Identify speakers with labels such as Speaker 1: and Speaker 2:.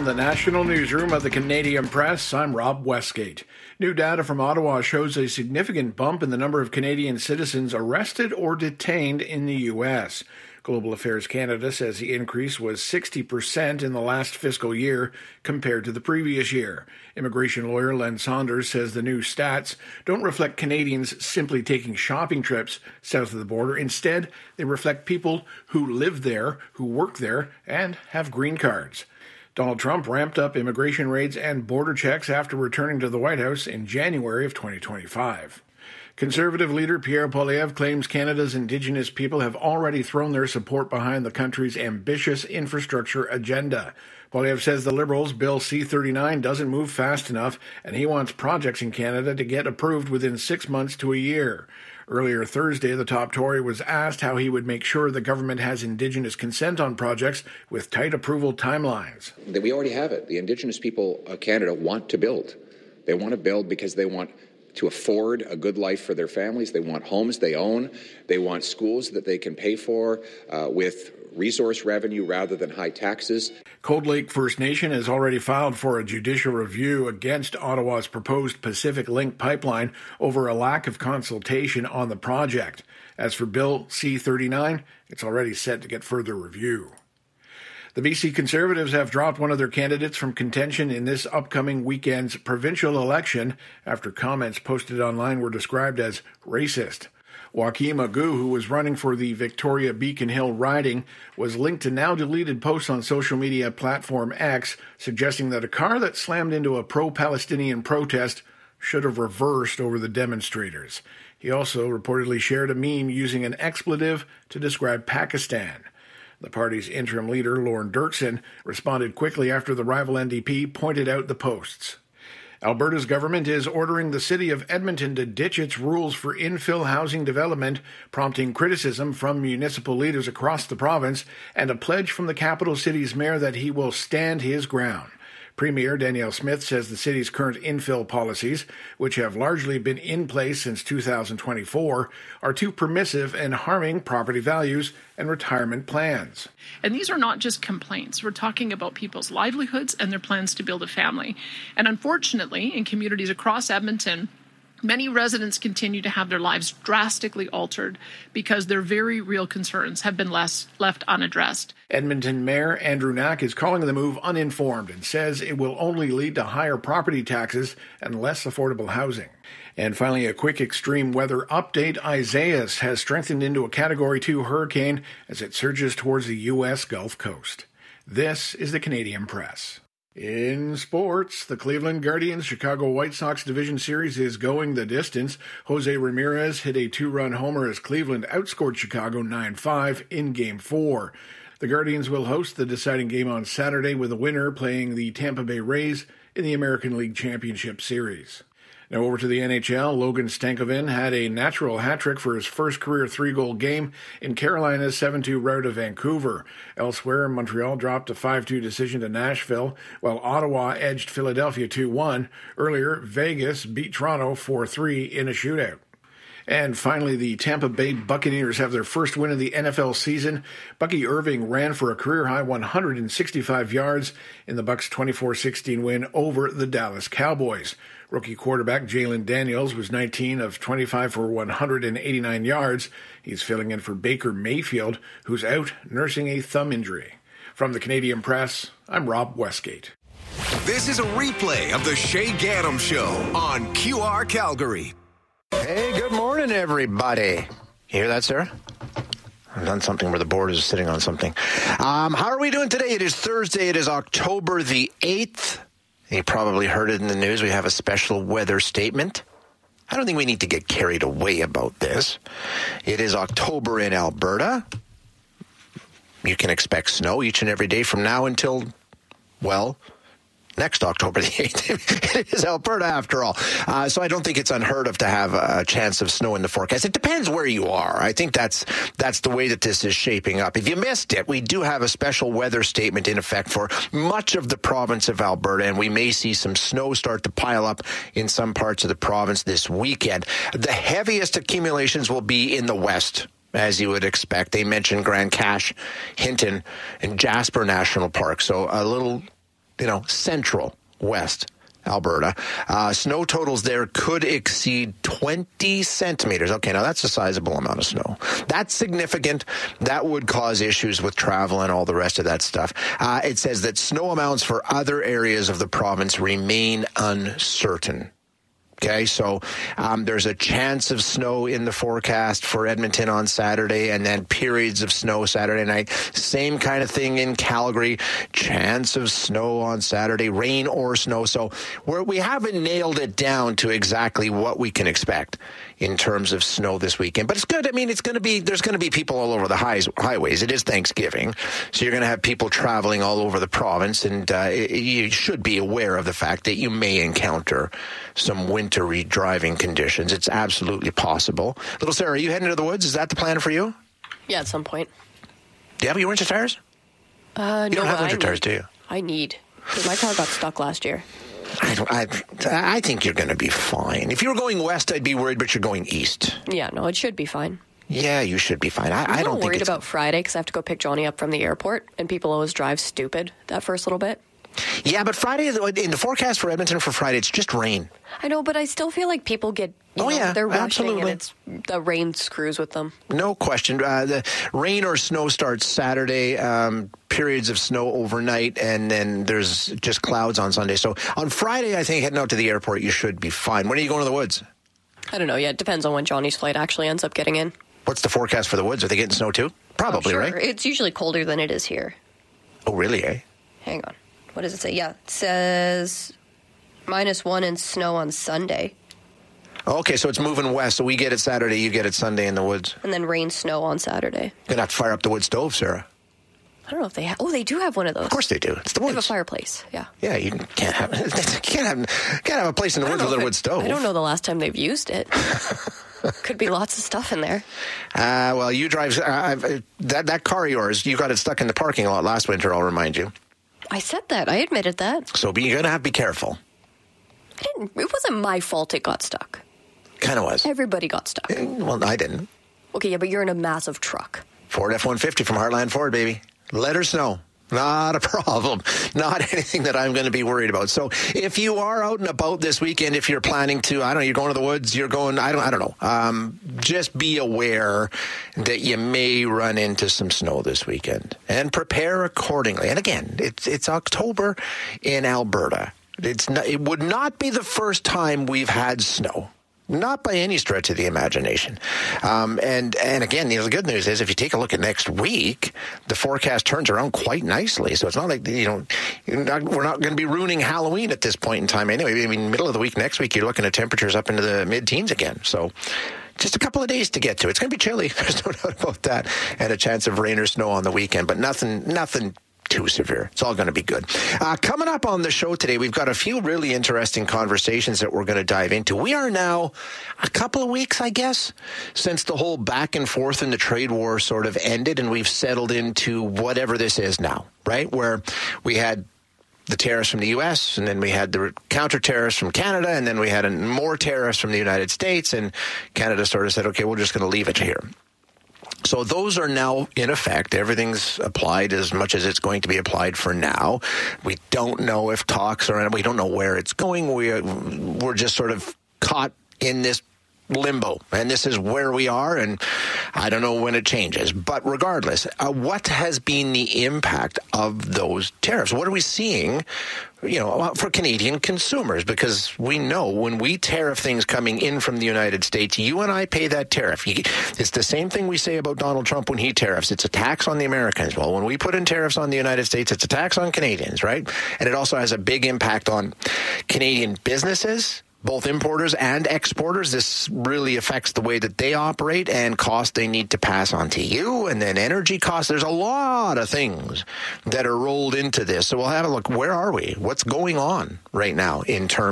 Speaker 1: the National Newsroom of the Canadian Press, I'm Rob Westgate. New data from Ottawa shows a significant bump in the number of Canadian citizens arrested or detained in the U.S. Global Affairs Canada says the increase was 60% in the last fiscal year compared to the previous year. Immigration lawyer Len Saunders says the new stats don't reflect Canadians simply taking shopping trips south of the border. Instead, they reflect people who live there, who work there, and have green cards. Donald Trump ramped up immigration raids and border checks after returning to the White House in January of 2025. Conservative leader Pierre Poilievre claims Canada's Indigenous people have already thrown their support behind the country's ambitious infrastructure agenda. Poilievre says the Liberals' Bill C-39 doesn't move fast enough, and he wants projects in Canada to get approved within 6 months to a year. Earlier Thursday, the top Tory was asked how he would make sure the government has Indigenous consent on projects with tight approval timelines.
Speaker 2: We already have it. The Indigenous people of Canada want to build. They want to build because they want to afford a good life for their families. They want homes they own. They want schools that they can pay for with resource revenue rather than high taxes.
Speaker 1: Cold Lake First Nation has already filed for a judicial review against Ottawa's proposed Pacific Link pipeline over a lack of consultation on the project. As for Bill C-39, it's already set to get further review. The BC Conservatives have dropped one of their candidates from contention in this upcoming weekend's provincial election after comments posted online were described as racist. Joachim Agu, who was running for the Victoria Beacon Hill riding, was linked to now-deleted posts on social media platform X suggesting that a car that slammed into a pro-Palestinian protest should have reversed over the demonstrators. He also reportedly shared a meme using an expletive to describe Pakistan. The party's interim leader, Lorne Dirksen, responded quickly after the rival NDP pointed out the posts. Alberta's government is ordering the city of Edmonton to ditch its rules for infill housing development, prompting criticism from municipal leaders across the province and a pledge from the capital city's mayor that he will stand his ground. Premier Danielle Smith says the city's current infill policies, which have largely been in place since 2024, are too permissive and harming property values and retirement plans.
Speaker 3: And these are not just complaints. We're talking about people's livelihoods and their plans to build a family. And unfortunately, in communities across Edmonton, many residents continue to have their lives drastically altered because their very real concerns have been left unaddressed.
Speaker 1: Edmonton Mayor Andrew Knack is calling the move uninformed and says it will only lead to higher property taxes and less affordable housing. And finally, a quick extreme weather update. Isaias has strengthened into a Category 2 hurricane as it surges towards the U.S. Gulf Coast. This is the Canadian Press. In sports, the Cleveland Guardians Chicago White Sox Division Series is going the distance. Jose Ramirez hit a 2-run homer as Cleveland outscored Chicago 9-5 in Game 4. The Guardians will host the deciding game on Saturday with the winner playing the Tampa Bay Rays in the American League Championship Series. Now over to the NHL. Logan Stankoven had a natural hat-trick for his first career 3-goal game in Carolina's 7-2 rout of Vancouver. Elsewhere, Montreal dropped a 5-2 decision to Nashville, while Ottawa edged Philadelphia 2-1. Earlier, Vegas beat Toronto 4-3 in a shootout. And finally, the Tampa Bay Buccaneers have their first win of the NFL season. Bucky Irving ran for a career-high 165 yards in the Bucs' 24-16 win over the Dallas Cowboys. Rookie quarterback Jalen Daniels was 19 of 25 for 189 yards. He's filling in for Baker Mayfield, who's out nursing a thumb injury. From the Canadian Press, I'm Rob Westgate.
Speaker 4: This is a replay of the Shay Gaddam Show on QR Calgary.
Speaker 5: Hey, good morning, everybody. You hear that, Sarah? I've done something where the board is sitting on something. How are we doing today? It is Thursday. It is October the 8th. You probably heard it in the news. We have a special weather statement. I don't think we need to get carried away about this. It is October in Alberta. You can expect snow each and every day from now until, well, next October the 8th. It is Alberta after all. So I don't think it's unheard of to have a chance of snow in the forecast. It depends where you are. I think that's the way that this is shaping up. If you missed it, we do have a special weather statement in effect for much of the province of Alberta, and we may see some snow start to pile up in some parts of the province this weekend. The heaviest accumulations will be in the west, as you would expect. They mentioned Grand Cache, Hinton, and Jasper National Park. So a little central west Alberta. Snow totals there could exceed 20 centimeters. Okay, now that's a sizable amount of snow. That's significant. That would cause issues with travel and all the rest of that stuff. It says that snow amounts for other areas of the province remain uncertain. Okay, so there's a chance of snow in the forecast for Edmonton on Saturday, and then periods of snow Saturday night. Same kind of thing in Calgary. Chance of snow on Saturday, rain or snow. So we haven't nailed it down to exactly what we can expect in terms of snow this weekend. But it's good. I mean, there's going to be people all over the highways. It is Thanksgiving, so you're going to have people traveling all over the province, and you should be aware of the fact that you may encounter some wintry driving conditions. It's absolutely possible. Little Sarah, are you heading to the woods? Is that the plan for you?
Speaker 6: Yeah, at some point.
Speaker 5: Do you have your winter tires? You don't have winter tires, do you?
Speaker 6: I need. Because my car got stuck last year.
Speaker 5: I think you're going to be fine. If you were going west, I'd be worried, but you're going east.
Speaker 6: Yeah, no, it should be fine.
Speaker 5: Yeah, you should be fine. I don't think
Speaker 6: worried about Friday because I have to go pick Johnny up from the airport, and people always drive stupid that first little bit.
Speaker 5: Yeah, but Friday, in the forecast for Edmonton for Friday, it's just rain.
Speaker 6: I know, but I still feel like people get, they're rushing, and the rain screws with them.
Speaker 5: No question. The rain or snow starts Saturday, periods of snow overnight, and then there's just clouds on Sunday. So on Friday, I think heading out to the airport, you should be fine. When are you going to the woods?
Speaker 6: I don't know yet. It depends on when Johnny's flight actually ends up getting in.
Speaker 5: What's the forecast for the woods? Are they getting snow too? Probably,
Speaker 6: sure.
Speaker 5: Right?
Speaker 6: It's usually colder than it is here.
Speaker 5: Oh, really, eh?
Speaker 6: Hang on. What does it say? Yeah, it says -1 and snow on Sunday.
Speaker 5: Okay, so it's moving west. So we get it Saturday, you get it Sunday in the woods.
Speaker 6: And then rain, snow on Saturday.
Speaker 5: You're going to have to fire up the wood stove, Sarah.
Speaker 6: I don't know if they have. Oh, they do have one of those.
Speaker 5: Of course they do. It's the woods.
Speaker 6: They have a fireplace, yeah.
Speaker 5: Yeah, you can't have a place in the woods with a wood stove.
Speaker 6: I don't know the last time they've used it. Could be lots of stuff in there.
Speaker 5: Well, you drive... that car of yours, you got it stuck in the parking lot last winter, I'll remind you.
Speaker 6: I said that. I admitted that.
Speaker 5: So you're going to have to be careful.
Speaker 6: It wasn't my fault it got stuck.
Speaker 5: Kind of was.
Speaker 6: Everybody got stuck.
Speaker 5: Well, I didn't.
Speaker 6: Okay, yeah, but you're in a massive truck.
Speaker 5: Ford F-150 from Heartland Ford, baby. Let her snow. Not a problem. Not anything that I'm going to be worried about. So if you are out and about this weekend, if you're planning to, I don't know, you're going to the woods, you're going, I don't know. Just be aware that you may run into some snow this weekend and prepare accordingly. And again, it's October in Alberta. It would not be the first time we've had snow. Not by any stretch of the imagination. And again, the good news is if you take a look at next week, the forecast turns around quite nicely. So it's not like, we're not going to be ruining Halloween at this point in time anyway. I mean, middle of the week next week, you're looking at temperatures up into the mid-teens again. So just a couple of days to get to. It's going to be chilly. There's no doubt about that. And a chance of rain or snow on the weekend, but nothing too severe. It's all going to be good. Coming up on the show today, we've got a few really interesting conversations that we're going to dive into. We are now a couple of weeks, I guess, since the whole back and forth in the trade war sort of ended, and we've settled into whatever this is now, right? Where we had the tariffs from the U.S., and then we had the counter tariffs from Canada, and then we had more tariffs from the United States, and Canada sort of said, okay, we're just going to leave it here. So those are now in effect. Everything's applied as much as it's going to be applied for now. We don't know if talks are, we don't know where it's going. We're just sort of caught in this limbo, and this is where we are, and I don't know when it changes. But regardless, what has been the impact of those tariffs? What are we seeing, for Canadian consumers? Because we know when we tariff things coming in from the United States, you and I pay that tariff. It's the same thing we say about Donald Trump when he tariffs. It's a tax on the Americans. Well, when we put in tariffs on the United States, it's a tax on Canadians, right? And it also has a big impact on Canadian businesses, both importers and exporters. This really affects the way that they operate and cost they need to pass on to you, and then energy costs. There's a lot of things that are rolled into this. So we'll have a look. Where are we? What's going on right now in terms